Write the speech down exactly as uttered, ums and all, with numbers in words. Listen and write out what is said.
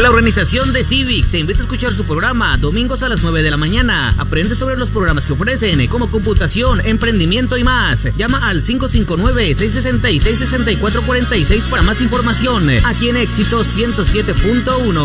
La organización de Civic te invita a escuchar su programa domingos a las nueve de la mañana. Aprende sobre los programas que ofrecen, como computación, emprendimiento y más. Llama al cinco cinco nueve, seis seis seis, seis cuatro cuatro seis para más información. Aquí en Éxito ciento siete punto uno.